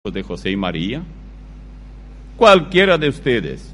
de José y María? Cualquiera de ustedes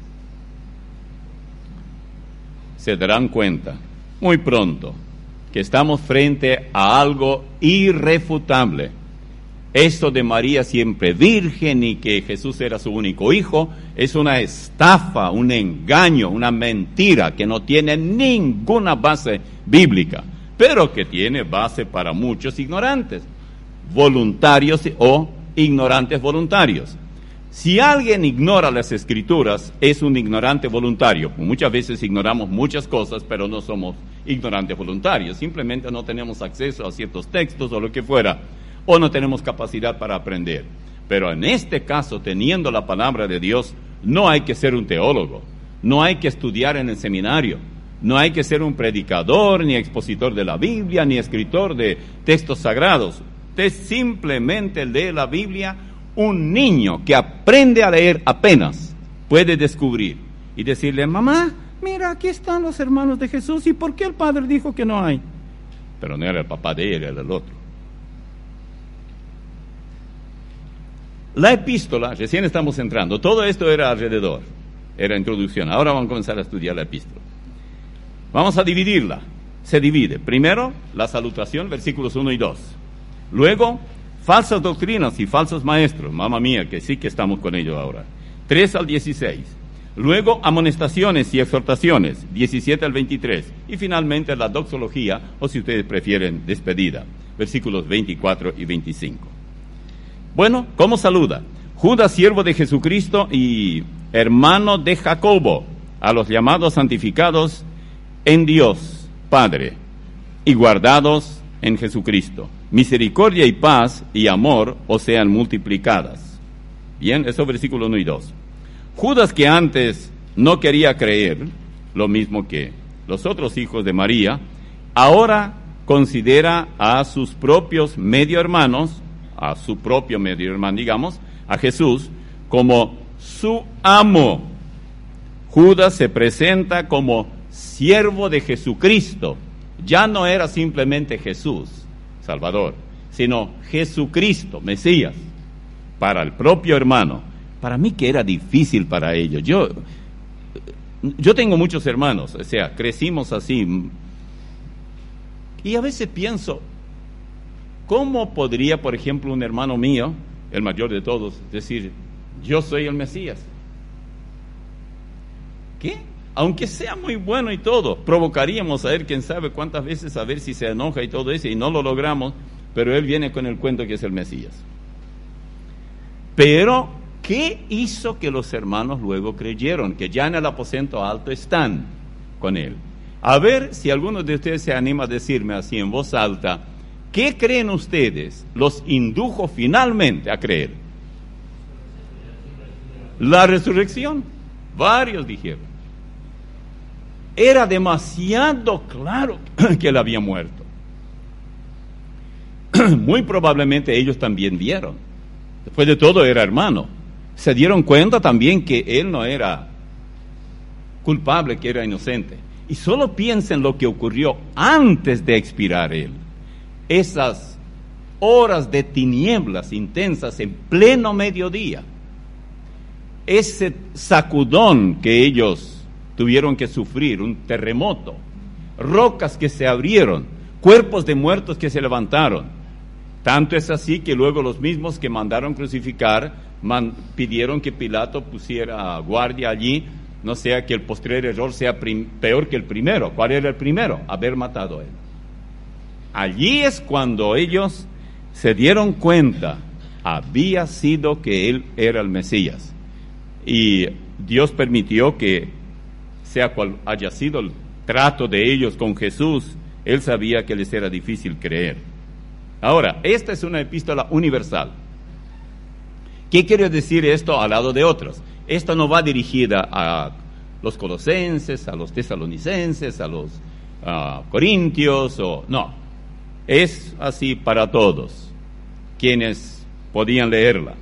se darán cuenta muy pronto que estamos frente a algo irrefutable. Esto de María siempre virgen y que Jesús era su único hijo es una estafa, un engaño, una mentira que no tiene ninguna base bíblica, pero que tiene base para muchos ignorantes, voluntarios o ignorantes voluntarios. Si alguien ignora las Escrituras, es un ignorante voluntario. Muchas veces ignoramos muchas cosas, pero no somos ignorantes voluntarios. Simplemente no tenemos acceso a ciertos textos o lo que fuera, o no tenemos capacidad para aprender. Pero en este caso, teniendo la palabra de Dios, no hay que ser un teólogo, no hay que estudiar en el seminario, no hay que ser un predicador, ni expositor de la Biblia, ni escritor de textos sagrados. Usted simplemente lee la Biblia. Un niño que aprende a leer apenas puede descubrir y decirle: mamá, mira, aquí están los hermanos de Jesús, ¿y por qué el padre dijo que no hay? Pero no era el papá de él, era el otro. La epístola, recién estamos entrando, todo esto era alrededor, era introducción. Ahora vamos a comenzar a estudiar la epístola. Vamos a dividirla. Se divide. Primero, la salutación, versículos 1 y 2. Luego, falsas doctrinas y falsos maestros, mamá mía, que sí que estamos con ellos ahora, 3 al 16. Luego, amonestaciones y exhortaciones, 17 al 23. Y finalmente, la doxología, o si ustedes prefieren, despedida, versículos 24 y 25. Bueno, ¿cómo saluda? Judas, siervo de Jesucristo y hermano de Jacobo, a los llamados santificados en Dios Padre y guardados en Jesucristo. Misericordia y paz y amor os sean multiplicadas. Bien, eso versículo 1 y 2. Judas, que antes no quería creer, lo mismo que los otros hijos de María, ahora considera a sus propios medio hermanos, a su propio medio hermano, digamos, a Jesús, como su amo. Judas se presenta como siervo de Jesucristo. Ya no era simplemente Jesús, Salvador, sino Jesucristo, Mesías, para el propio hermano. Para mí que era difícil para ellos. Yo tengo muchos hermanos, o sea, crecimos así. Y a veces pienso, ¿cómo podría, por ejemplo, un hermano mío, el mayor de todos, decir: yo soy el Mesías? ¿Qué? Aunque sea muy bueno y todo, provocaríamos a él, quién sabe cuántas veces, a ver si se enoja y todo eso, y no lo logramos, pero él viene con el cuento que es el Mesías. Pero, ¿qué hizo que los hermanos luego creyeron? Que ya en el aposento alto están con él. A ver si alguno de ustedes se anima a decirme así en voz alta, ¿qué creen ustedes los indujo finalmente a creer? La resurrección. Varios dijeron. Era demasiado claro que él había muerto. Muy probablemente ellos también vieron. Después de todo era hermano. Se dieron cuenta también que él no era culpable, que era inocente. Y solo piensen lo que ocurrió antes de expirar él. Esas horas de tinieblas intensas en pleno mediodía. Ese sacudón que ellos tuvieron que sufrir, un terremoto, rocas que se abrieron, cuerpos de muertos que se levantaron. Tanto es así que luego los mismos que mandaron crucificar pidieron que Pilato pusiera guardia allí, no sea que el postrer error sea peor que el primero. ¿Cuál era el primero? Haber matado a él. Allí es cuando ellos se dieron cuenta, había sido que él era el Mesías. Y Dios permitió que, sea cual haya sido el trato de ellos con Jesús, él sabía que les era difícil creer. Ahora, esta es una epístola universal. ¿Qué quiere decir esto al lado de otros? Esta no va dirigida a los colosenses, a los tesalonicenses, a los corintios, no. Es así para todos, quienes podían leerla.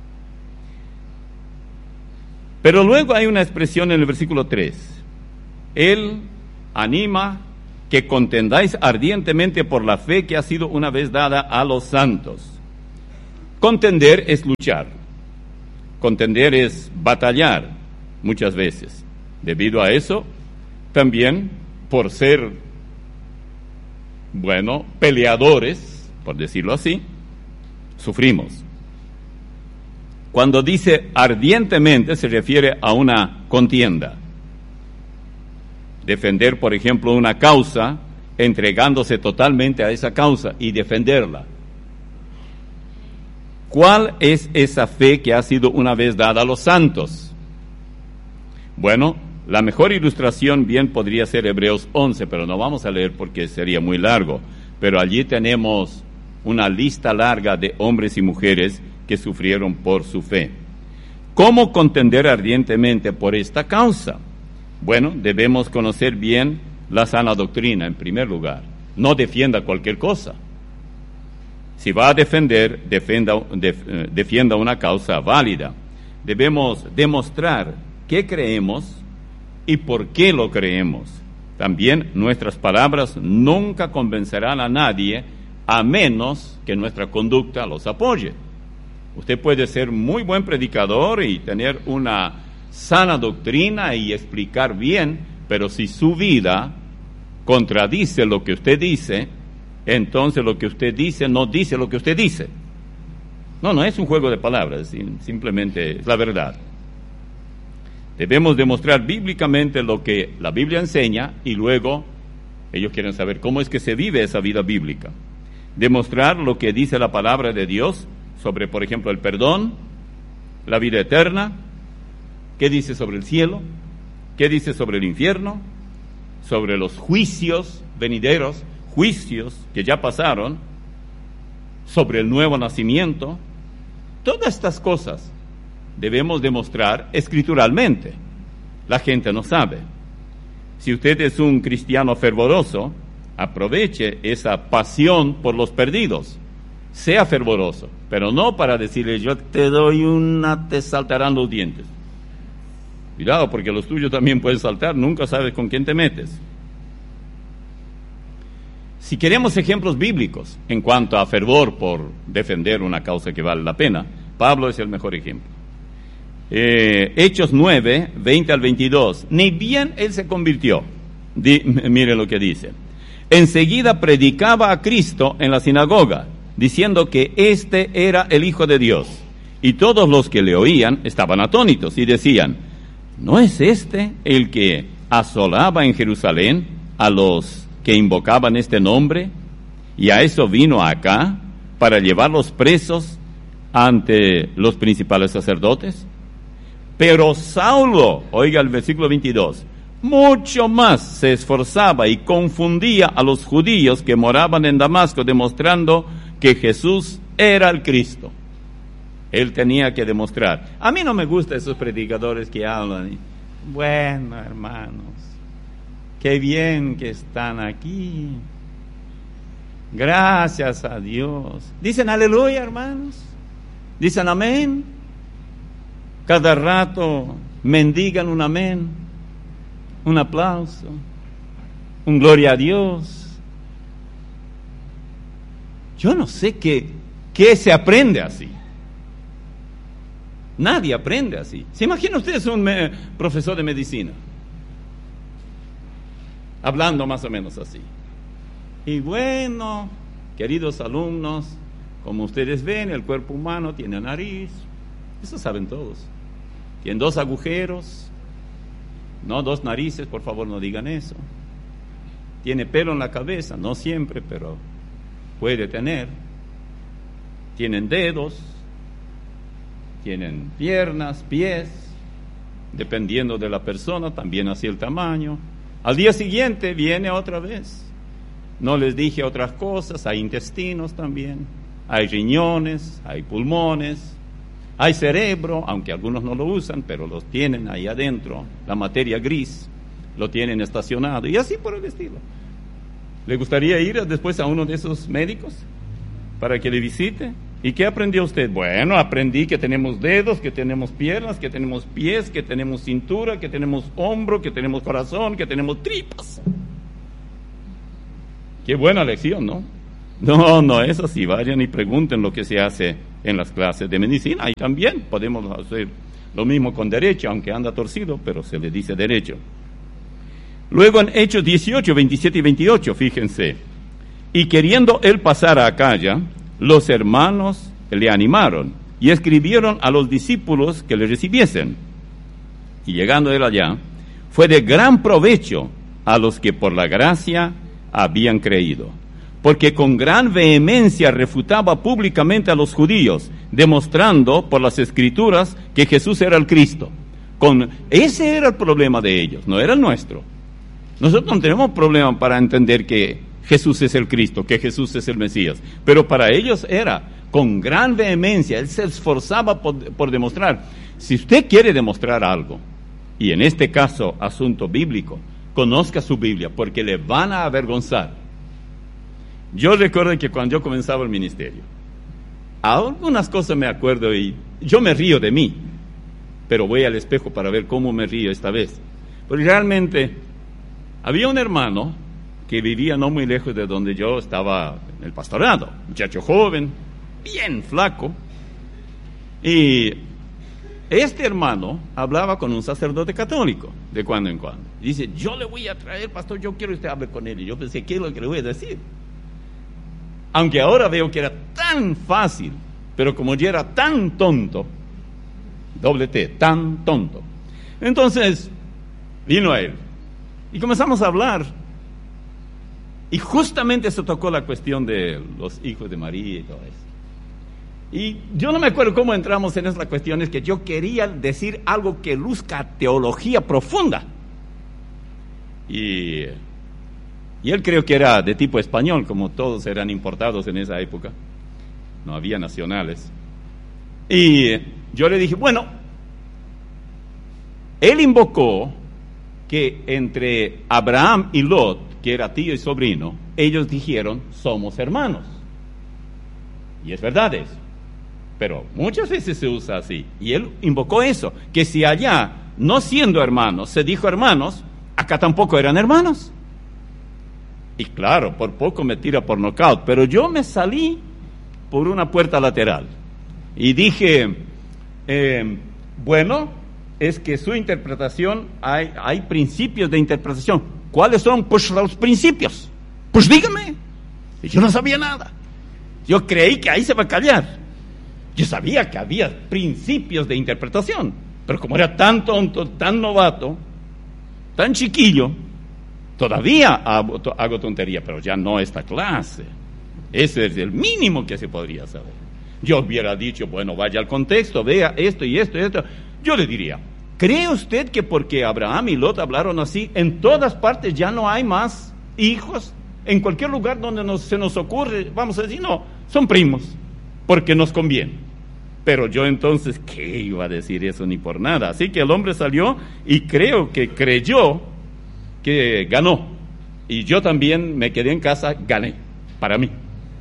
Pero luego hay una expresión en el versículo 3. Él anima que contendáis ardientemente por la fe que ha sido una vez dada a los santos. Contender es luchar. Contender es batallar muchas veces. Debido a eso, también por ser, peleadores, por decirlo así, sufrimos. Cuando dice ardientemente se refiere a una contienda. Defender, por ejemplo, una causa, entregándose totalmente a esa causa y defenderla. ¿Cuál es esa fe que ha sido una vez dada a los santos? Bueno, la mejor ilustración bien podría ser Hebreos 11, pero no vamos a leer porque sería muy largo. Pero allí tenemos una lista larga de hombres y mujeres que sufrieron por su fe. ¿Cómo contender ardientemente por esta causa? Bueno, debemos conocer bien la sana doctrina en primer lugar. No defienda cualquier cosa. Si va a defender, defienda una causa válida. Debemos demostrar qué creemos y por qué lo creemos. También nuestras palabras nunca convencerán a nadie a menos que nuestra conducta los apoye. Usted puede ser muy buen predicador y tener una sana doctrina y explicar bien, pero si su vida contradice lo que usted dice, entonces lo que usted dice no dice lo que usted dice. No es un juego de palabras, simplemente es la verdad. Debemos demostrar bíblicamente lo que la Biblia enseña y luego ellos quieren saber cómo es que se vive esa vida bíblica. Demostrar lo que dice la palabra de Dios sobre, por ejemplo, el perdón, la vida eterna, qué dice sobre el cielo, qué dice sobre el infierno, sobre los juicios venideros, juicios que ya pasaron, sobre el nuevo nacimiento. Todas estas cosas debemos demostrar escrituralmente. La gente no sabe. Si usted es un cristiano fervoroso, aproveche esa pasión por los perdidos. Sea fervoroso, pero no para decirle yo te doy una, te saltarán los dientes. Cuidado, porque los tuyos también pueden saltar, nunca sabes con quién te metes. Si queremos ejemplos bíblicos en cuanto a fervor por defender una causa que vale la pena, Pablo es el mejor ejemplo. Hechos 9, 20 al 22. Ni bien él se convirtió. Mire lo que dice. Enseguida predicaba a Cristo en la sinagoga, diciendo que éste era el Hijo de Dios. Y todos los que le oían estaban atónitos y decían, ¿no es este el que asolaba en Jerusalén a los que invocaban este nombre? Y a eso vino acá para llevarlos presos ante los principales sacerdotes. Pero Saulo, oiga el versículo 22, mucho más se esforzaba y confundía a los judíos que moraban en Damasco, demostrando que Jesús era el Cristo. Él tenía que demostrar. A mí no me gustan esos predicadores que hablan. Bueno, hermanos, qué bien que están aquí. Gracias a Dios. Dicen aleluya, hermanos. Dicen amén. Cada rato mendigan un amén, un aplauso, un gloria a Dios. Yo no sé qué se aprende así. Nadie aprende así. ¿Se imagina ustedes un profesor de medicina? Hablando más o menos así. Y bueno, queridos alumnos, como ustedes ven, el cuerpo humano tiene nariz. Eso saben todos. Tienen 2 agujeros, no 2 narices, por favor no digan eso. Tiene pelo en la cabeza, no siempre, pero puede tener. Tienen dedos, tienen piernas, pies, dependiendo de la persona, también así el tamaño. Al día siguiente viene otra vez. No les dije otras cosas, hay intestinos también, hay riñones, hay pulmones. Hay cerebro, aunque algunos no lo usan, pero los tienen ahí adentro, la materia gris, lo tienen estacionado, y así por el estilo. ¿Le gustaría ir después a uno de esos médicos para que le visite? ¿Y qué aprendió usted? Bueno, aprendí que tenemos dedos, que tenemos piernas, que tenemos pies, que tenemos cintura, que tenemos hombro, que tenemos corazón, que tenemos tripas. Qué buena lección, ¿no? No es así, vayan y pregunten lo que se hace en las clases de medicina, y también podemos hacer lo mismo con derecho, aunque anda torcido, pero se le dice derecho. Luego en Hechos 18, 27 y 28, fíjense, y queriendo él pasar a Acaya, los hermanos le animaron y escribieron a los discípulos que le recibiesen. Y llegando él allá, fue de gran provecho a los que por la gracia habían creído, porque con gran vehemencia refutaba públicamente a los judíos, demostrando por las Escrituras que Jesús era el Cristo. Ese era el problema de ellos, no era el nuestro. Nosotros no tenemos problema para entender que Jesús es el Cristo, que Jesús es el Mesías, pero para ellos era con gran vehemencia. Él se esforzaba por demostrar. Si usted quiere demostrar algo, y en este caso asunto bíblico, conozca su Biblia, porque le van a avergonzar. Yo recuerdo que cuando yo comenzaba el ministerio, algunas cosas me acuerdo y yo me río de mí, pero voy al espejo para ver cómo me río esta vez. Porque realmente había un hermano que vivía no muy lejos de donde yo estaba en el pastorado, muchacho joven, bien flaco, y este hermano hablaba con un sacerdote católico de cuando en cuando. Dice, yo le voy a traer, pastor, yo quiero que usted hable con él. Y yo pensé, ¿qué es lo que le voy a decir? Aunque ahora veo que era tan fácil, pero como yo era tan tonto, doble T, tan tonto. Entonces, vino a él y comenzamos a hablar. Y justamente se tocó la cuestión de los hijos de María y todo eso. Y yo no me acuerdo cómo entramos en esas cuestiones, que yo quería decir algo que luzca teología profunda. Y él creo que era de tipo español, como todos eran importados en esa época. No había nacionales. Y yo le dije, bueno, él invocó que entre Abraham y Lot, que era tío y sobrino, ellos dijeron, somos hermanos. Y es verdad eso. Pero muchas veces se usa así. Y él invocó eso, que si allá, no siendo hermanos, se dijo hermanos, acá tampoco eran hermanos. Y claro, por poco me tira por nocaut, pero yo me salí por una puerta lateral. Y dije, bueno, es que su interpretación, hay principios de interpretación. ¿Cuáles son? Pues los principios. Pues dígame. Y yo no sabía nada. Yo creí que ahí se va a callar. Yo sabía que había principios de interpretación, pero como era tan tonto, tan novato, tan chiquillo, todavía hago tontería, pero ya no esta clase. Ese es el mínimo que se podría saber. Yo hubiera dicho, bueno, vaya al contexto, vea esto y esto y esto. Yo le diría, ¿cree usted que porque Abraham y Lot hablaron así, en todas partes ya no hay más hijos? En cualquier lugar donde se nos ocurre, vamos a decir, no, son primos, porque nos conviene. Pero yo entonces, ¿qué iba a decir eso ni por nada? Así que el hombre salió y creo que creyó que ganó. Y yo también me quedé en casa, gané, para mí.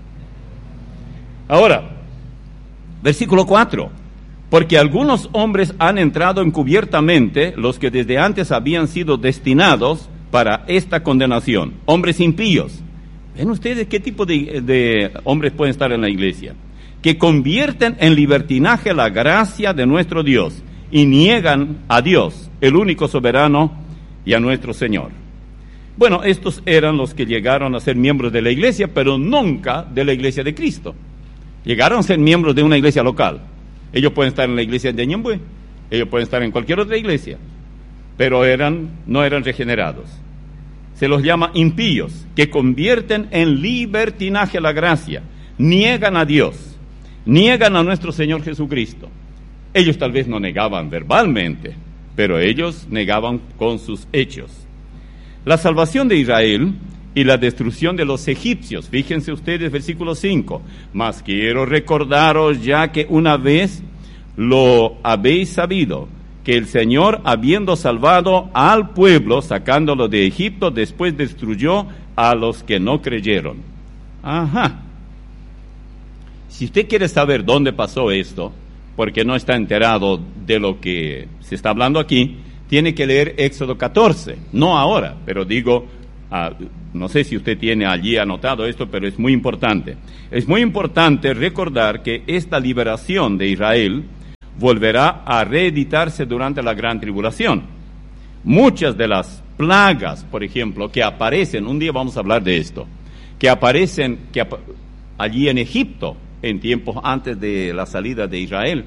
Ahora, versículo 4. Porque algunos hombres han entrado encubiertamente, los que desde antes habían sido destinados para esta condenación. Hombres impíos. ¿Ven ustedes qué tipo de hombres pueden estar en la iglesia? Que convierten en libertinaje la gracia de nuestro Dios y niegan a Dios, el único soberano, y a nuestro Señor. Bueno, estos eran los que llegaron a ser miembros de la iglesia, pero nunca de la iglesia de Cristo. Llegaron a ser miembros de una iglesia local. Ellos pueden estar en la iglesia de Ñembué, ellos pueden estar en cualquier otra iglesia, pero no eran regenerados. Se los llama impíos, que convierten en libertinaje la gracia, niegan a Dios, niegan a nuestro Señor Jesucristo. Ellos tal vez no negaban verbalmente, pero ellos negaban con sus hechos. La salvación de Israel y la destrucción de los egipcios. Fíjense ustedes, versículo 5. Mas quiero recordaros ya que una vez lo habéis sabido, que el Señor, habiendo salvado al pueblo, sacándolo de Egipto, después destruyó a los que no creyeron. Ajá. Si usted quiere saber dónde pasó esto, porque no está enterado de lo que se está hablando aquí, tiene que leer Éxodo 14. No ahora, pero digo, no sé si usted tiene allí anotado esto, pero es muy importante. Es muy importante recordar que esta liberación de Israel volverá a reeditarse durante la gran tribulación. Muchas de las plagas, por ejemplo, que aparecen, un día vamos a hablar de esto, que aparecen allí en Egipto, en tiempos antes de la salida de Israel,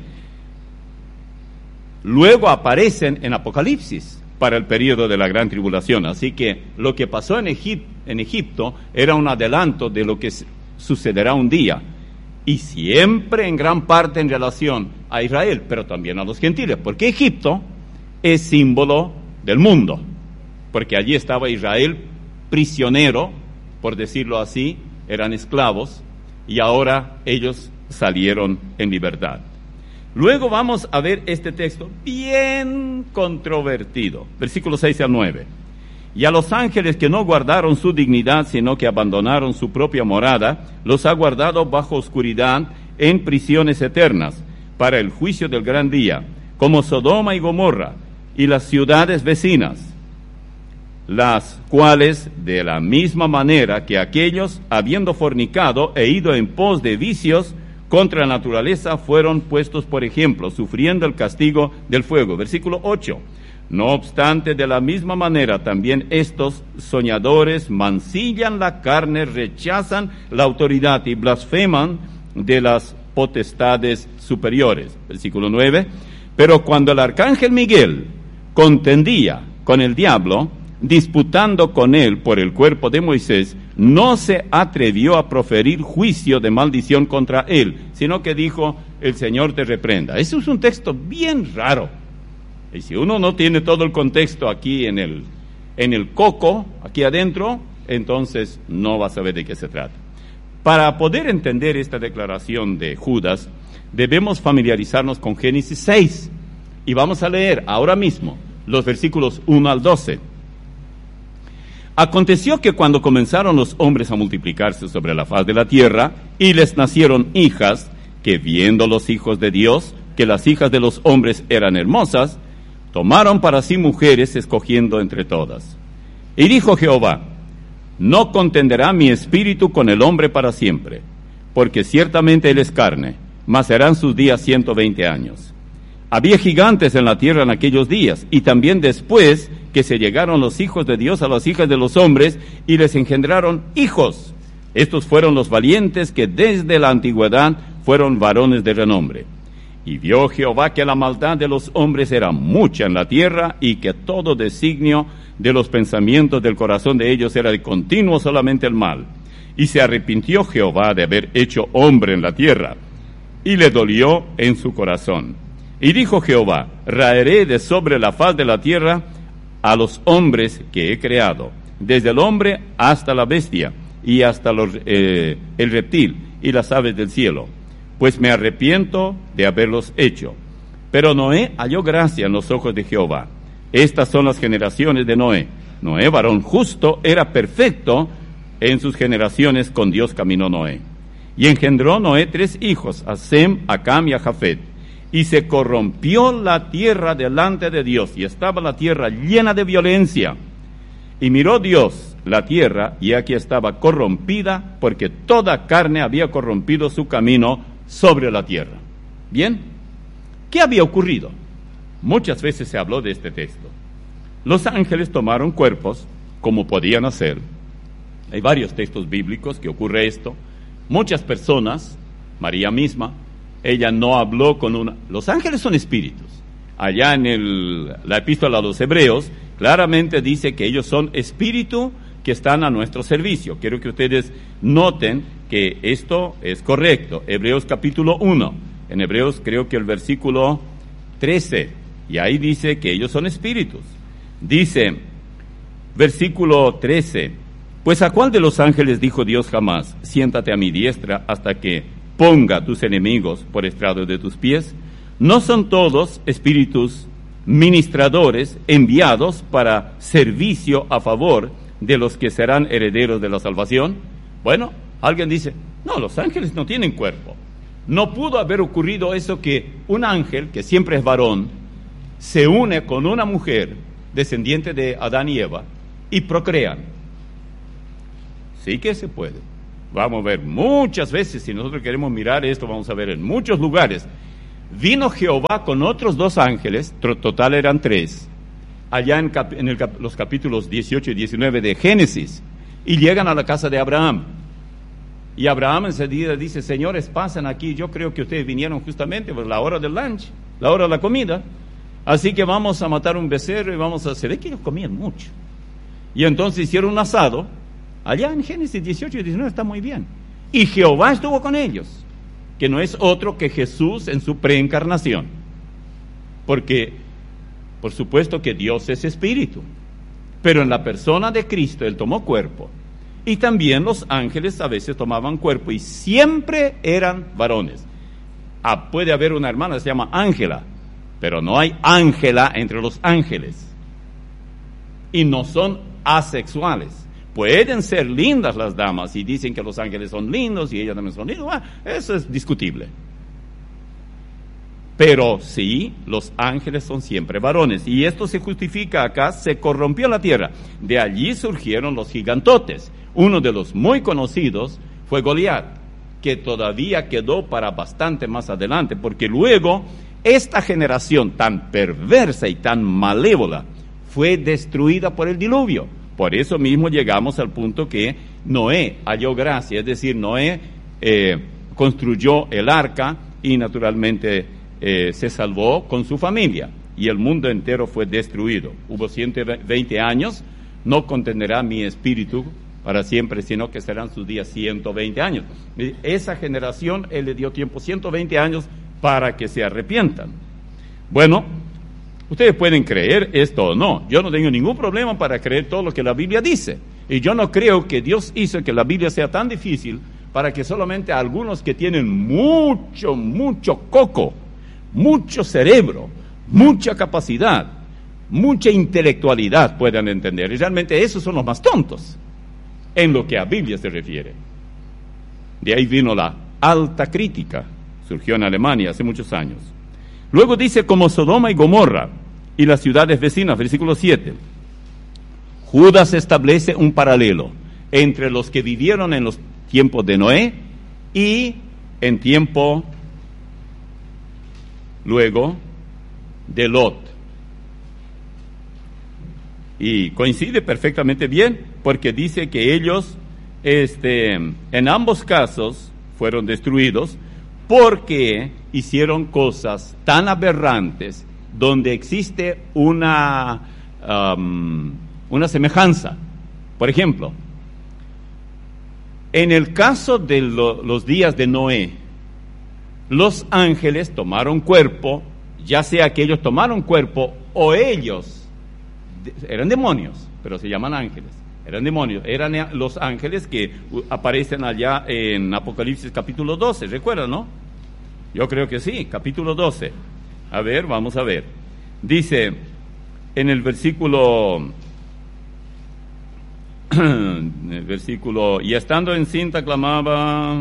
luego aparecen en Apocalipsis para el periodo de la gran tribulación. Así que lo que pasó en Egipto era un adelanto de lo que sucederá un día, y siempre en gran parte en relación a Israel, pero también a los gentiles, porque Egipto es símbolo del mundo, porque allí estaba Israel prisionero, por decirlo así, eran esclavos, y ahora ellos salieron en libertad. Luego vamos a ver este texto bien controvertido, versículos 6 al 9. Y a los ángeles que no guardaron su dignidad, sino que abandonaron su propia morada, los ha guardado bajo oscuridad en prisiones eternas, para el juicio del gran día, como Sodoma y Gomorra, y las ciudades vecinas, las cuales, de la misma manera que aquellos, habiendo fornicado e ido en pos de vicios contra la naturaleza, fueron puestos por ejemplo, sufriendo el castigo del fuego. Versículo 8. No obstante, de la misma manera, también estos soñadores mancillan la carne, rechazan la autoridad y blasfeman de las potestades superiores. Versículo 9. Pero cuando el arcángel Miguel contendía con el diablo, disputando con él por el cuerpo de Moisés, no se atrevió a proferir juicio de maldición contra él, sino que dijo, el Señor te reprenda. Eso es un texto bien raro. Y si uno no tiene todo el contexto aquí en el coco, aquí adentro, entonces no va a saber de qué se trata. Para poder entender esta declaración de Judas, debemos familiarizarnos con Génesis 6. Y vamos a leer ahora mismo los versículos 1 al 12. Aconteció que cuando comenzaron los hombres a multiplicarse sobre la faz de la tierra, y les nacieron hijas, que viendo los hijos de Dios, que las hijas de los hombres eran hermosas, tomaron para sí mujeres, escogiendo entre todas. Y dijo Jehová, no contenderá mi espíritu con el hombre para siempre, porque ciertamente él es carne, mas serán sus días 120 años. Había gigantes en la tierra en aquellos días, y también después que se llegaron los hijos de Dios a las hijas de los hombres, y les engendraron hijos. Estos fueron los valientes que desde la antigüedad fueron varones de renombre. Y vio Jehová que la maldad de los hombres era mucha en la tierra, y que todo designio de los pensamientos del corazón de ellos era de continuo solamente el mal. Y se arrepintió Jehová de haber hecho hombre en la tierra, y le dolió en su corazón. Y dijo Jehová, raeré de sobre la faz de la tierra a los hombres que he creado, desde el hombre hasta la bestia, y hasta el reptil, y las aves del cielo, pues me arrepiento de haberlos hecho. Pero Noé halló gracia en los ojos de Jehová. Estas son las generaciones de Noé. Noé, varón justo, era perfecto, en sus generaciones con Dios caminó Noé. Y engendró Noé 3 hijos, a Sem, a Cam y a Jafet. Y se corrompió la tierra delante de Dios, y estaba la tierra llena de violencia. Y miró Dios la tierra, y aquí estaba corrompida, porque toda carne había corrompido su camino sobre la tierra. Bien, ¿qué había ocurrido? Muchas veces se habló de este texto. Los ángeles tomaron cuerpos, como podían hacer. Hay varios textos bíblicos que ocurre esto. Muchas personas, María misma, ella no habló con una... Los ángeles son espíritus. Allá en la epístola a los Hebreos, claramente dice que ellos son espíritu que están a nuestro servicio. Quiero que ustedes noten que esto es correcto. Hebreos capítulo 1. En Hebreos creo que el versículo 13. Y ahí dice que ellos son espíritus. Dice, versículo 13. Pues ¿a cuál de los ángeles dijo Dios jamás, siéntate a mi diestra hasta que ponga a tus enemigos por estrado de tus pies? ¿No son todos espíritus ministradores enviados para servicio a favor de los que serán herederos de la salvación? Bueno, alguien dice, no, los ángeles no tienen cuerpo. No pudo haber ocurrido eso que un ángel, que siempre es varón, se une con una mujer descendiente de Adán y Eva y procrean. Sí que se puede. Vamos a ver muchas veces, si nosotros queremos mirar esto, vamos a ver en muchos lugares. Vino Jehová con otros 2 ángeles, total eran 3, allá en los capítulos 18 y 19 de Génesis, y llegan a la casa de Abraham. Y Abraham enseguida dice, señores, pasen aquí, yo creo que ustedes vinieron justamente por la hora del lunch, la hora de la comida, así que vamos a matar un becerro y vamos a... Se ve que ellos comían mucho. Y entonces hicieron un asado, allá en Génesis 18 y 19 está muy bien. Y Jehová estuvo con ellos, que no es otro que Jesús en su preencarnación. Porque, por supuesto que Dios es espíritu, pero en la persona de Cristo Él tomó cuerpo. Y también los ángeles a veces tomaban cuerpo y siempre eran varones. Puede haber una hermana que se llama Ángela, pero no hay Ángela entre los ángeles. Y no son asexuales. Pueden ser lindas las damas y dicen que los ángeles son lindos y ellas también son lindas. Eso es discutible. Pero sí, los ángeles son siempre varones. Y esto se justifica acá, se corrompió la tierra. De allí surgieron los gigantotes. Uno de los muy conocidos fue Goliat, que todavía quedó para bastante más adelante, porque luego esta generación tan perversa y tan malévola fue destruida por el diluvio. Por eso mismo llegamos al punto que Noé halló gracia, es decir, Noé construyó el arca y naturalmente se salvó con su familia y el mundo entero fue destruido. Hubo 120 años, no contenderá mi espíritu para siempre, sino que serán sus días 120 años. Esa generación, Él le dio tiempo, 120 años, para que se arrepientan. Bueno, ustedes pueden creer esto o no. Yo no tengo ningún problema para creer todo lo que la Biblia dice. Y yo no creo que Dios hizo que la Biblia sea tan difícil para que solamente algunos que tienen mucho coco, mucho cerebro, mucha capacidad, mucha intelectualidad puedan entender. Y realmente esos son los más tontos en lo que a Biblia se refiere. De ahí vino la alta crítica, surgió en Alemania hace muchos años. Luego dice, como Sodoma y Gomorra y las ciudades vecinas, versículo 7. Judas establece un paralelo entre los que vivieron en los tiempos de Noé y en tiempo luego de Lot. Y coincide perfectamente bien, porque dice que ellos, en ambos casos, fueron destruidos porque hicieron cosas tan aberrantes donde existe una semejanza. Por ejemplo, en el caso de los días de Noé, los ángeles tomaron cuerpo, ya sea que ellos tomaron cuerpo o ellos eran demonios, pero se llaman ángeles. Eran demonios, eran los ángeles que aparecen allá en Apocalipsis capítulo 12, ¿recuerdan, no? Yo creo que sí, capítulo 12. A ver, vamos a ver. Dice en el versículo, y estando encinta clamaba,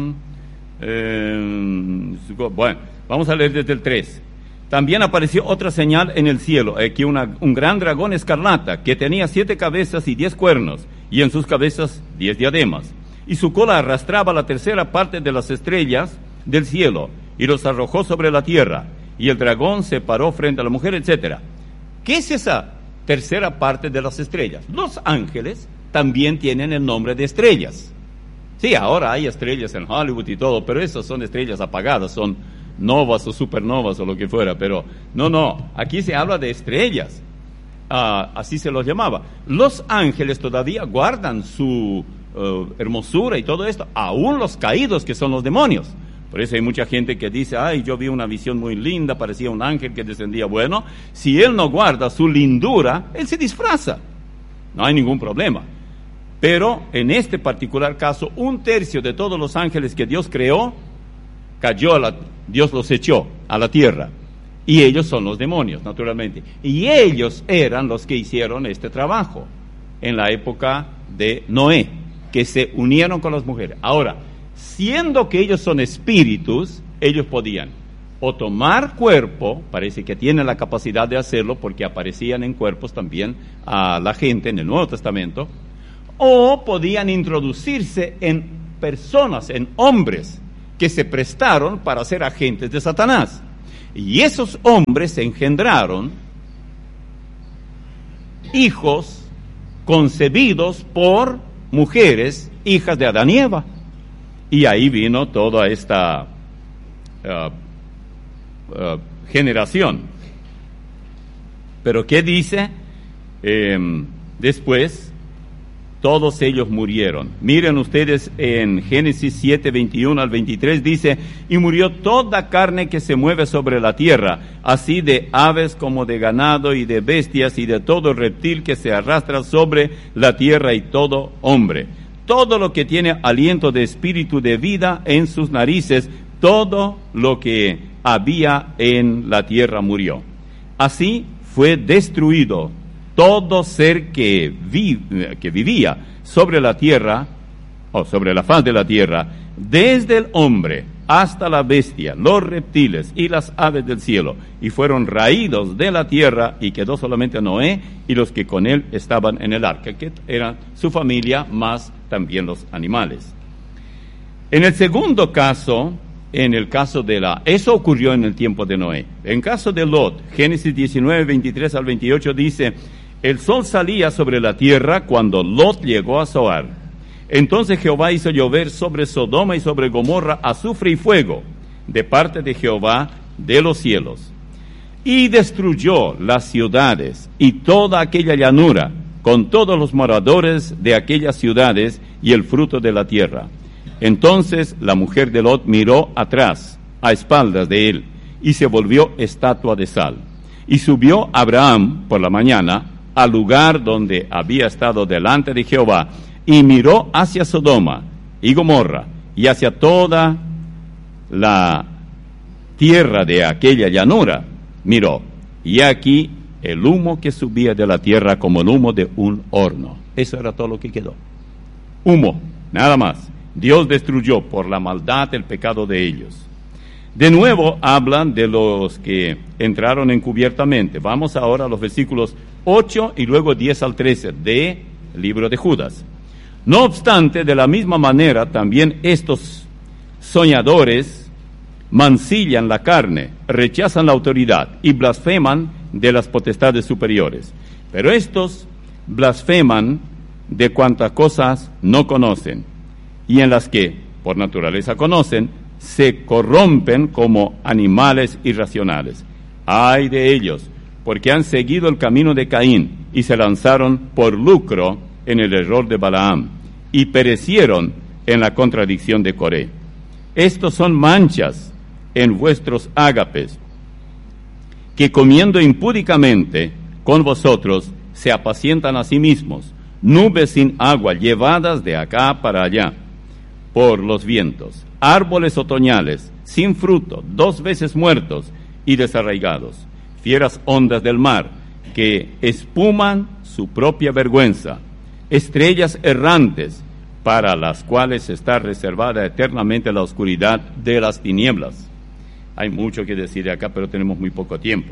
bueno, vamos a leer desde el 3. También apareció otra señal en el cielo, aquí un gran dragón escarlata, que tenía 7 cabezas y 10 cuernos, y en sus cabezas 10 diademas. Y su cola arrastraba la tercera parte de las estrellas del cielo, y los arrojó sobre la tierra. Y el dragón se paró frente a la mujer, etc. ¿Qué es esa tercera parte de las estrellas? Los ángeles también tienen el nombre de estrellas. Sí, ahora hay estrellas en Hollywood y todo, pero esas son estrellas apagadas, son novas o supernovas o lo que fuera, pero no, aquí se habla de estrellas, así se los llamaba. Los ángeles todavía guardan su hermosura y todo esto, aún los caídos que son los demonios. Por eso hay mucha gente que dice, ay, yo vi una visión muy linda, parecía un ángel que descendía. Bueno, si él no guarda su lindura, él se disfraza, no hay ningún problema. Pero en este particular caso, 1/3 de todos los ángeles que Dios creó, Dios los echó a la tierra. Y ellos son los demonios, naturalmente. Y ellos eran los que hicieron este trabajo en la época de Noé, que se unieron con las mujeres. Ahora, siendo que ellos son espíritus, ellos podían o tomar cuerpo, parece que tienen la capacidad de hacerlo porque aparecían en cuerpos también a la gente en el Nuevo Testamento, o podían introducirse en personas, en hombres, que se prestaron para ser agentes de Satanás. Y esos hombres engendraron hijos concebidos por mujeres, hijas de Adán y Eva. Y ahí vino toda esta generación. Pero ¿qué dice? Después, todos ellos murieron. Miren ustedes en Génesis 7, 21 al 23, dice, y murió toda carne que se mueve sobre la tierra, así de aves como de ganado y de bestias y de todo reptil que se arrastra sobre la tierra y todo hombre. Todo lo que tiene aliento de espíritu de vida en sus narices, todo lo que había en la tierra murió. Así fue destruido todo ser que vivía sobre la tierra, o sobre la faz de la tierra, desde el hombre hasta la bestia, los reptiles y las aves del cielo, y fueron raídos de la tierra, y quedó solamente Noé y los que con él estaban en el arca, que eran su familia, más también los animales. En el segundo caso, eso ocurrió en el tiempo de Noé. En caso de Lot, Génesis 19, 23 al 28 dice, el sol salía sobre la tierra cuando Lot llegó a Zoar. Entonces Jehová hizo llover sobre Sodoma y sobre Gomorra azufre y fuego, de parte de Jehová de los cielos. Y destruyó las ciudades y toda aquella llanura, con todos los moradores de aquellas ciudades y el fruto de la tierra. Entonces la mujer de Lot miró atrás, a espaldas de él, y se volvió estatua de sal. Y subió Abraham por la mañana al lugar donde había estado delante de Jehová, y miró hacia Sodoma y Gomorra, y hacia toda la tierra de aquella llanura, miró, y aquí el humo que subía de la tierra como el humo de un horno. Eso era todo lo que quedó. Humo, nada más. Dios destruyó por la maldad el pecado de ellos. De nuevo hablan de los que entraron encubiertamente. Vamos ahora a los versículos 8 y luego 10 al 13 del libro de Judas. No obstante, de la misma manera, también estos soñadores mancillan la carne, rechazan la autoridad y blasfeman de las potestades superiores. Pero estos blasfeman de cuantas cosas no conocen, y en las que, por naturaleza conocen, se corrompen como animales irracionales. ¡Ay de ellos! Porque han seguido el camino de Caín y se lanzaron por lucro en el error de Balaam y perecieron en la contradicción de Coré. Estos son manchas en vuestros ágapes, que comiendo impúdicamente con vosotros se apacientan a sí mismos, nubes sin agua llevadas de acá para allá por los vientos, árboles otoñales sin fruto, 2 veces muertos y desarraigados, fieras ondas del mar que espuman su propia vergüenza, estrellas errantes para las cuales está reservada eternamente la oscuridad de las tinieblas. Hay mucho que decir acá, pero tenemos muy poco tiempo.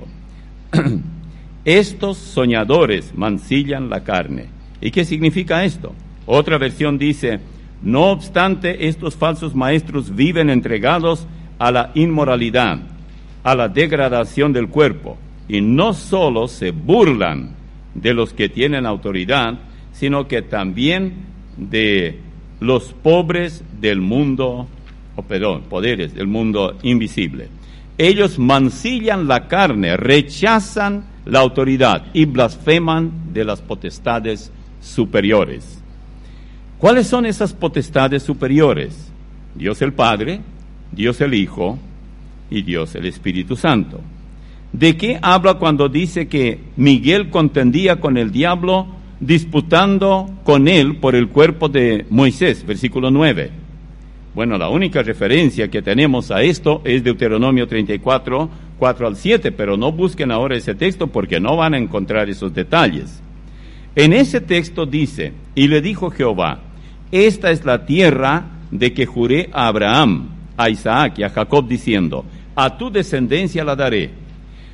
Estos soñadores mancillan la carne. ¿Y qué significa esto? Otra versión dice, no obstante, estos falsos maestros viven entregados a la inmoralidad, a la degradación del cuerpo, y no solo se burlan de los que tienen autoridad, sino que también de los pobres del mundo, poderes del mundo invisible. Ellos mancillan la carne, rechazan la autoridad y blasfeman de las potestades superiores. ¿Cuáles son esas potestades superiores? Dios el Padre, Dios el Hijo y Dios el Espíritu Santo. ¿De qué habla cuando dice que Miguel contendía con el diablo disputando con él por el cuerpo de Moisés? Versículo 9. Bueno, la única referencia que tenemos a esto es Deuteronomio 34, 4 al 7, pero no busquen ahora ese texto porque no van a encontrar esos detalles. En ese texto dice, y le dijo Jehová, esta es la tierra de que juré a Abraham, a Isaac y a Jacob, diciendo, a tu descendencia la daré.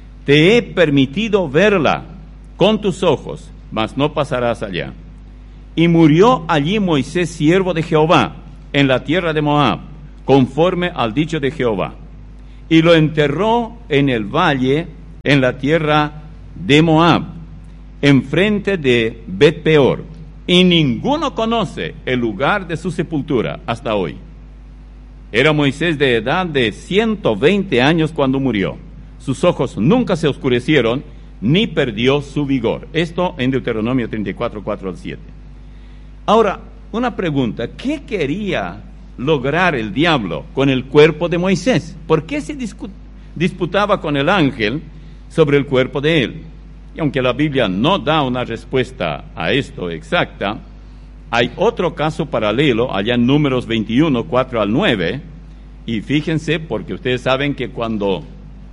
Te he permitido verla con tus ojos, mas no pasarás allá. Y murió allí Moisés, siervo de Jehová, en la tierra de Moab, conforme al dicho de Jehová. Y lo enterró en el valle, en la tierra de Moab, enfrente de Bet-peor. Y ninguno conoce el lugar de su sepultura hasta hoy. Era Moisés de edad de 120 años cuando murió. Sus ojos nunca se oscurecieron, ni perdió su vigor. Esto en Deuteronomio 34, 4 al 7. Ahora, una pregunta. ¿Qué quería lograr el diablo con el cuerpo de Moisés? ¿Por qué se disputaba con el ángel sobre el cuerpo de él? Y aunque la Biblia no da una respuesta a esto exacta, hay otro caso paralelo allá en Números 21, 4 al 9, y fíjense, porque ustedes saben que cuando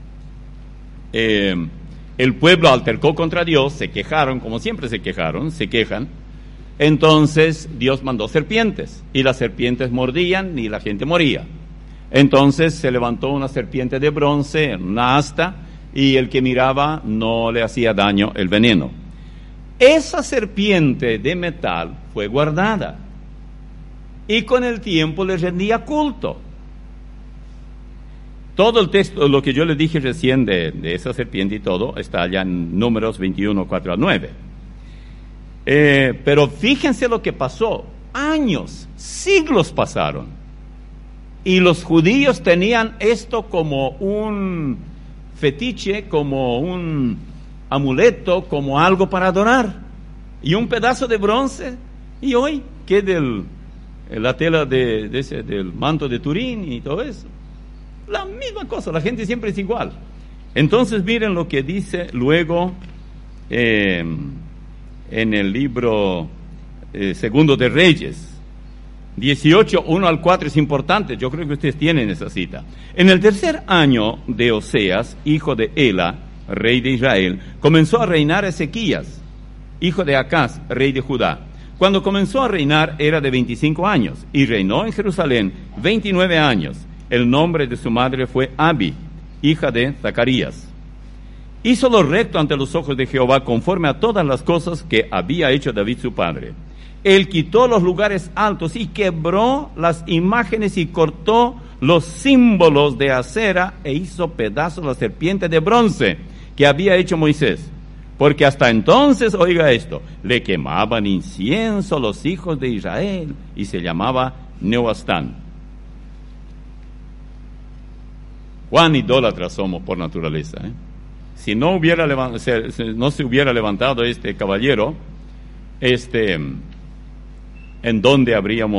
el pueblo altercó contra Dios, se quejaron, como siempre se quejan, entonces Dios mandó serpientes, y las serpientes mordían y la gente moría. Entonces se levantó una serpiente de bronce, una asta, y el que miraba no le hacía daño el veneno. Esa serpiente de metal fue guardada y con el tiempo le rendía culto. Todo el texto, lo que yo les dije recién de esa serpiente y todo, está allá en Números 21, 4 al 9. Pero fíjense lo que pasó. Años, siglos pasaron. Y los judíos tenían esto como un fetiche, como un amuleto, como algo para adorar. Y un pedazo de bronce. Y hoy, ¿qué la tela del manto de Turín y todo eso? La misma cosa, la gente siempre es igual. Entonces miren lo que dice luego en el libro Segundo de Reyes 18, 1 al 4 es importante, yo creo que ustedes tienen esa cita. En el tercer año de Oseas, hijo de Ela, rey de Israel, comenzó a reinar Ezequías, hijo de Acaz, rey de Judá. Cuando comenzó a reinar era de 25 años, y reinó en Jerusalén 29 años. El nombre de su madre fue Abi, hija de Zacarías. Hizo lo recto ante los ojos de Jehová, conforme a todas las cosas que había hecho David su padre. Él quitó los lugares altos y quebró las imágenes y cortó los símbolos de acera e hizo pedazos la serpiente de bronce que había hecho Moisés. Porque hasta entonces, oiga esto, le quemaban incienso los hijos de Israel y se llamaba Nehuastán. Cuán idólatras somos por naturaleza, ¿eh? Si no se hubiera levantado este caballero, ¿en dónde habrían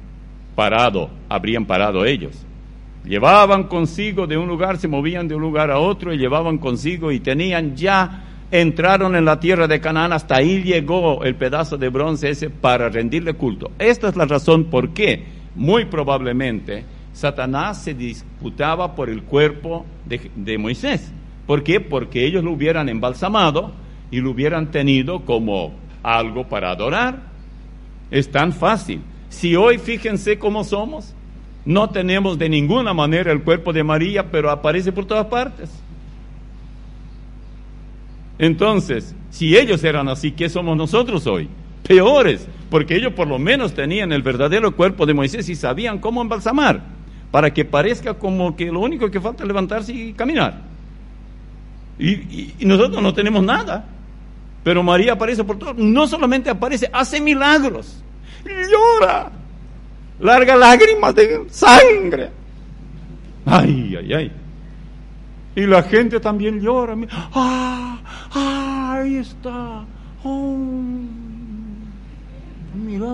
parado ellos? Llevaban consigo de un lugar, se movían de un lugar a otro y llevaban consigo y entraron en la tierra de Canaán, hasta ahí llegó el pedazo de bronce ese para rendirle culto. Esta es la razón por qué, muy probablemente, Satanás se disputaba por el cuerpo de Moisés. ¿Por qué? Porque ellos lo hubieran embalsamado y lo hubieran tenido como algo para adorar. Es tan fácil. Si hoy, fíjense cómo somos, no tenemos de ninguna manera el cuerpo de María, pero aparece por todas partes. Entonces, si ellos eran así, ¿qué somos nosotros hoy? Peores, porque ellos por lo menos tenían el verdadero cuerpo de Moisés y sabían cómo embalsamar, para que parezca como que lo único que falta es levantarse y caminar. Y nosotros no tenemos nada. Pero María aparece por todo, no solamente aparece, hace milagros, llora, larga lágrimas de sangre. Ay, ay, ay. Y la gente también llora. Ahí está. Oh, mira.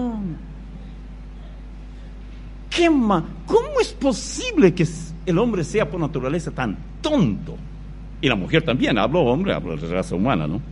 ¿Cómo es posible que el hombre sea por naturaleza tan tonto? Y la mujer también, hablo de raza humana, ¿no?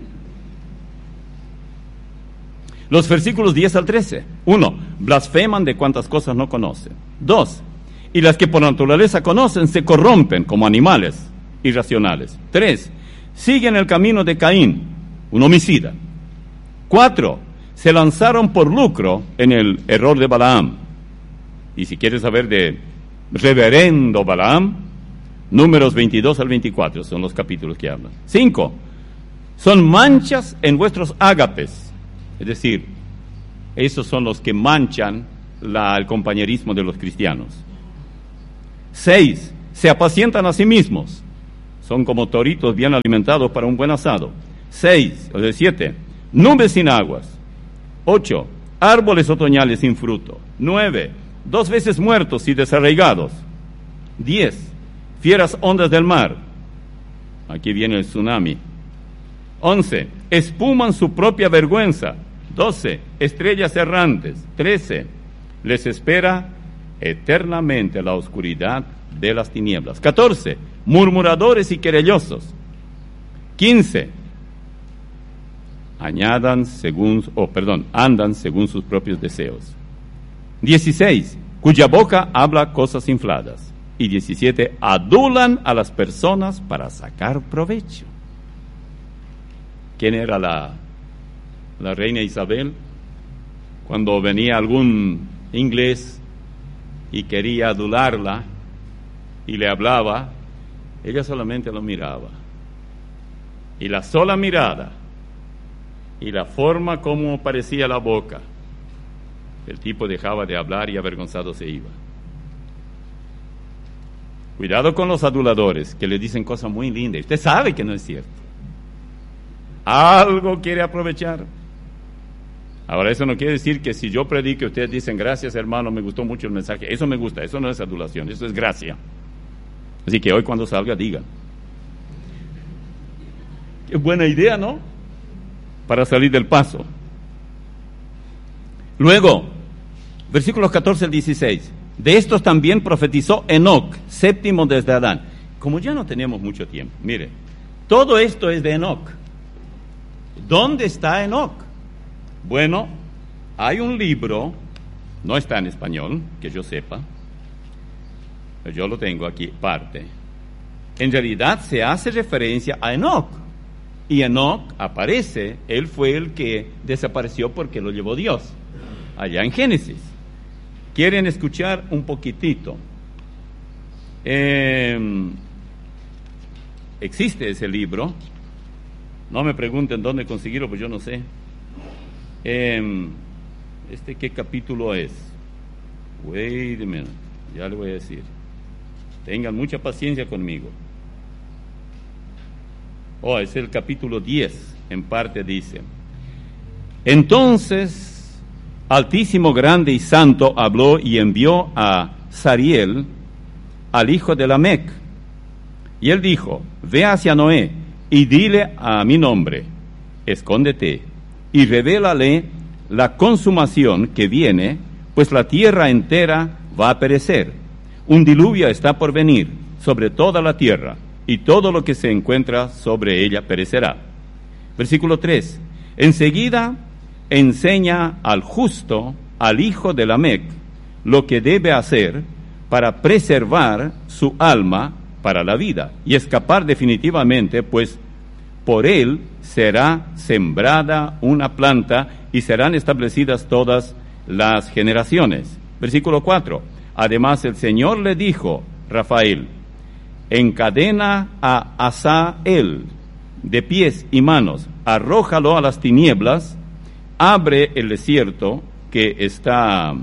Los versículos 10 al 13. 1. Blasfeman de cuantas cosas no conocen. 2. Y las que por naturaleza conocen se corrompen como animales irracionales. 3. Siguen el camino de Caín, un homicida. 4. Se lanzaron por lucro en el error de Balaam. Y si quieres saber de reverendo Balaam, Números 22 al 24 son los capítulos que hablan. 5. Son manchas en vuestros ágapes. Es decir, Esos son los que manchan el compañerismo de los cristianos. 6. Se apacientan a sí mismos. Son como toritos bien alimentados para un buen asado. 7. Nubes sin aguas. 8. Árboles otoñales sin fruto. 9. 2 veces muertos y desarraigados. 10. Fieras ondas del mar. Aquí viene el tsunami. 11. Espuman su propia vergüenza. 12. Estrellas errantes. 13. Les espera eternamente la oscuridad de las tinieblas. 14. Murmuradores y querellosos. 15. Andan según sus propios deseos. 16. Cuya boca habla cosas infladas. Y 17. Adulan a las personas para sacar provecho. ¿Quién era la reina Isabel? Cuando venía algún inglés y quería adularla y le hablaba, ella solamente lo miraba. Y la sola mirada y la forma como parecía la boca, el tipo dejaba de hablar y avergonzado se iba. Cuidado con los aduladores que le dicen cosas muy lindas. Usted sabe que no es cierto. Algo quiere aprovechar. Ahora, eso no quiere decir que si yo predico, ustedes dicen, gracias hermano, me gustó mucho el mensaje. Eso me gusta, eso no es adulación, eso es gracia. Así que hoy cuando salga, diga. Qué buena idea, ¿no? Para salir del paso. Luego, versículos 14 al 16. De estos también profetizó Enoc, séptimo desde Adán. Como ya no tenemos mucho tiempo, mire, todo esto es de Enoc. ¿Dónde está Enoc? Bueno, hay un libro, no está en español, que yo sepa, yo lo tengo aquí, parte. En realidad se hace referencia a Enoc, y Enoc aparece, él fue el que desapareció porque lo llevó Dios, allá en Génesis. ¿Quieren escuchar un poquitito? Existe ese libro, no me pregunten dónde conseguirlo, pues yo no sé. ¿Qué capítulo es? Wait a minute, ya le voy a decir. Tengan mucha paciencia conmigo. Es el capítulo 10, en parte dice. Entonces, Altísimo, grande y santo, habló y envió a Sariel, al hijo de Lamec. Y él dijo, ve hacia Noé y dile a mi nombre, escóndete, y revélale la consumación que viene, pues la tierra entera va a perecer. Un diluvio está por venir sobre toda la tierra, y todo lo que se encuentra sobre ella perecerá. Versículo 3. Enseguida enseña al justo, al hijo de Lamec, lo que debe hacer para preservar su alma para la vida y escapar definitivamente, pues por él será sembrada una planta y serán establecidas todas las generaciones. Versículo 4. Además el Señor le dijo, Rafael, encadena a Asael de pies y manos, arrójalo a las tinieblas, abre el desierto que está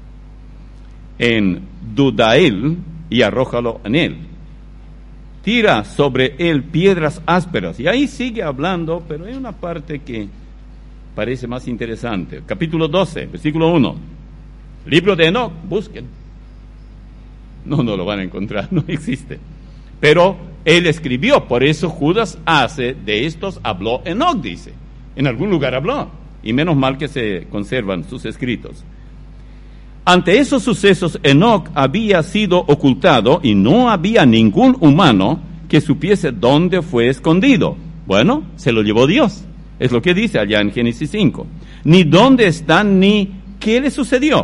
en Dudael y arrójalo en él. Tira sobre él piedras ásperas. Y ahí sigue hablando, pero hay una parte que parece más interesante. Capítulo 12, versículo 1. Libro de Enoc, busquen. No lo van a encontrar, no existe. Pero él escribió, por eso Judas de estos habló Enoc, dice. En algún lugar habló. Y menos mal que se conservan sus escritos. Ante esos sucesos, Enoc había sido ocultado y no había ningún humano que supiese dónde fue escondido. Bueno, se lo llevó Dios. Es lo que dice allá en Génesis 5. Ni dónde está, ni qué le sucedió.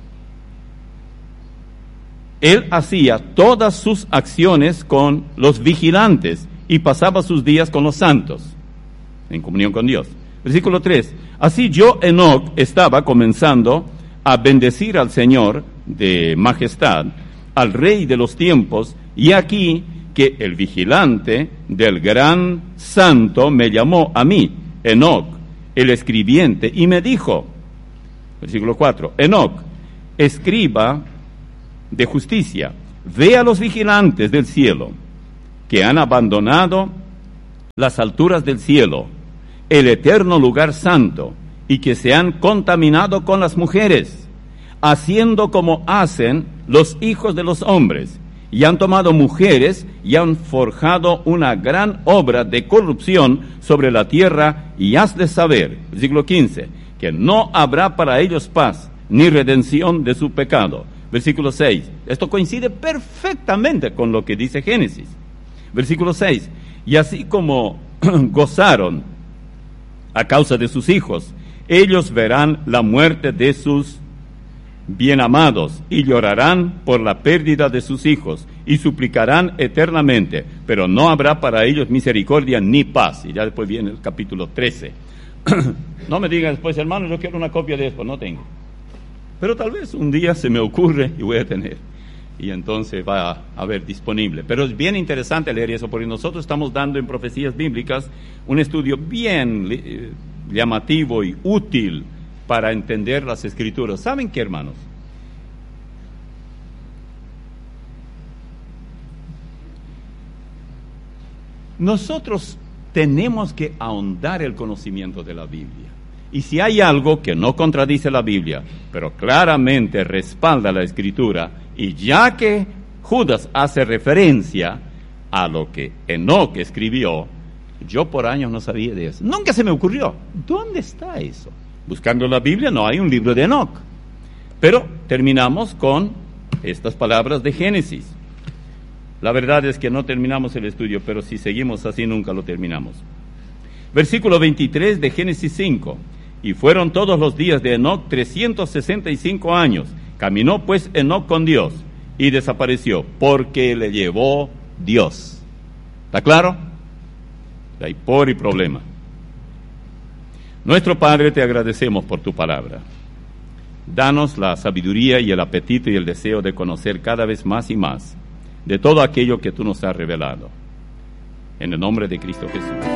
Él hacía todas sus acciones con los vigilantes y pasaba sus días con los santos, en comunión con Dios. Versículo 3. Así yo, Enoc, estaba comenzando a bendecir al Señor de majestad, al Rey de los tiempos, y aquí que el vigilante del gran santo me llamó a mí, Enoc, el escribiente, y me dijo, Versículo 4. Enoc, escriba de justicia, ve a los vigilantes del cielo, que han abandonado las alturas del cielo, el eterno lugar santo, y que se han contaminado con las mujeres, haciendo como hacen los hijos de los hombres, y han tomado mujeres y han forjado una gran obra de corrupción sobre la tierra, y has de saber, versículo 15, que no habrá para ellos paz, ni redención de su pecado. Versículo 6, esto coincide perfectamente con lo que dice Génesis. Versículo 6, y así como gozaron a causa de sus hijos, ellos verán la muerte de sus bienamados y llorarán por la pérdida de sus hijos y suplicarán eternamente, pero no habrá para ellos misericordia ni paz. Y ya después viene el capítulo 13. No me digan después, hermano, yo quiero una copia de esto, no tengo. Pero tal vez un día se me ocurre y voy a tener. Y entonces va a haber disponible. Pero es bien interesante leer eso, porque nosotros estamos dando en Profecías Bíblicas un estudio bien llamativo y útil para entender las Escrituras. ¿Saben qué, hermanos? Nosotros tenemos que ahondar el conocimiento de la Biblia. Y si hay algo que no contradice la Biblia, pero claramente respalda la Escritura, y ya que Judas hace referencia a lo que Enoc escribió, yo por años no sabía de eso. Nunca se me ocurrió. ¿Dónde está eso? Buscando la Biblia no hay un libro de Enoc. Pero terminamos con estas palabras de Génesis. La verdad es que no terminamos el estudio, pero si seguimos así nunca lo terminamos. Versículo 23 de Génesis 5. Y fueron todos los días de Enoc 365 años. Caminó pues Enoc con Dios y desapareció, porque le llevó Dios. ¿Está claro? Hay por y problema. Nuestro Padre, te agradecemos por tu palabra. Danos la sabiduría y el apetito y el deseo de conocer cada vez más y más de todo aquello que tú nos has revelado. En el nombre de Cristo Jesús.